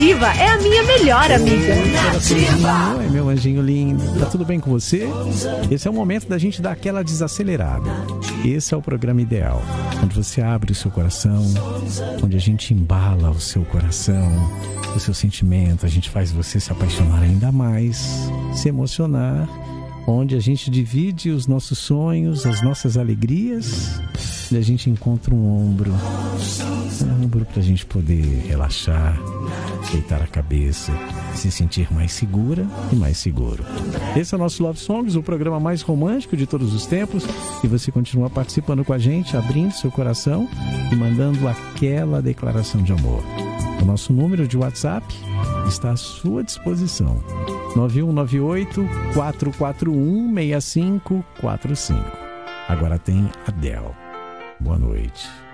É a minha melhor amiga. Oi, meu anjinho lindo. Tá tudo bem com você? Esse é o momento da gente dar aquela desacelerada. Esse é o programa ideal, onde você abre o seu coração, onde a gente embala o seu coração, o seu sentimento, a gente faz você se apaixonar ainda mais, se emocionar, onde a gente divide os nossos sonhos, as nossas alegrias, e a gente encontra um ombro pra gente poder relaxar, deitar a cabeça, se sentir mais segura e mais seguro. Esse é o nosso Love Songs, o programa mais romântico de todos os tempos, e você continua participando com a gente, abrindo seu coração e mandando aquela declaração de amor. O nosso número de WhatsApp está à sua disposição. 9198-441-6545. Agora tem Adele. Boa noite.